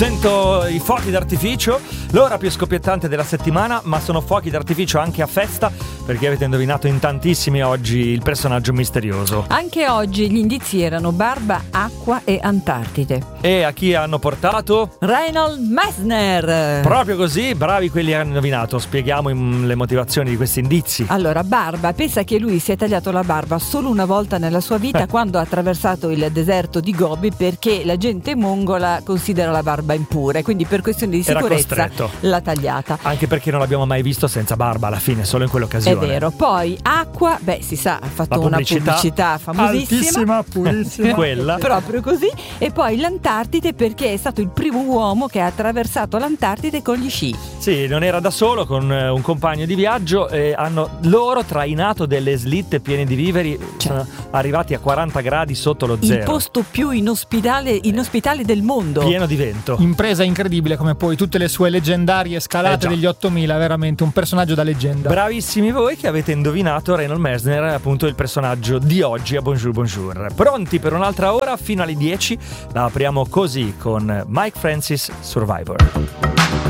Sento i fuochi d'artificio, l'ora più scoppiettante della settimana, ma sono fuochi d'artificio anche a festa, perché avete indovinato in tantissimi oggi il personaggio misterioso. Anche oggi gli indizi erano barba, acqua e Antartide. E a chi hanno portato? Reinhold Messner. Proprio così, bravi quelli che hanno indovinato. Spieghiamo le motivazioni di questi indizi. Allora, barba, pensa che lui si è tagliato la barba solo una volta nella sua vita quando ha attraversato il deserto di Gobi, perché la gente mongola considera la barba impura e quindi per questioni di sicurezza l'ha tagliata. Anche perché non l'abbiamo mai visto senza barba alla fine, solo in quell'occasione. È vero. Poi acqua, si sa, ha fatto una pubblicità famosissima, altissima, purissima. Quella. Proprio così. E poi l'Antartide, perché è stato il primo uomo che ha attraversato l'Antartide con gli sci. Sì, non era da solo, con un compagno di viaggio, e hanno loro trainato delle slitte piene di viveri, sono arrivati a 40 gradi sotto lo zero. Il posto più inospitale del mondo. Pieno di vento. Impresa incredibile, come poi tutte le sue leggendarie scalate degli 8000, veramente un personaggio da leggenda. Bravissimi voi che avete indovinato. Reinhold Messner è appunto il personaggio di oggi a Bonjour Bonjour. Pronti per un'altra ora fino alle 10? La apriamo così con Mike Francis, Survivor.